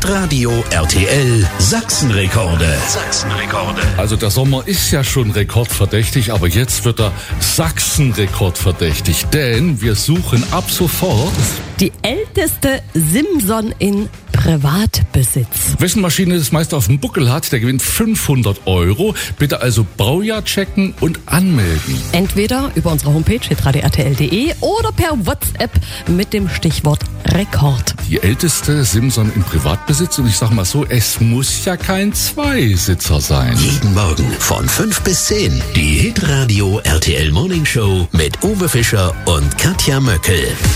Hitradio RTL Sachsenrekorde. Also der Sommer ist ja schon rekordverdächtig, aber jetzt wird er Sachsen-rekordverdächtig, denn wir suchen ab sofort die älteste Simson in Privatbesitz. Wessen Maschine das meiste auf dem Buckel hat, der gewinnt 500 €. Bitte also Baujahr checken und anmelden. Entweder über unsere Homepage hitradio.rtl.de oder per WhatsApp mit dem Stichwort Rekord. Die älteste Simson in Privatbesitz, und ich sag mal so, es muss ja kein Zweisitzer sein. Jeden Morgen von 5 bis 10. Die Hitradio RTL Morning Show mit Uwe Fischer und Katja Möckel.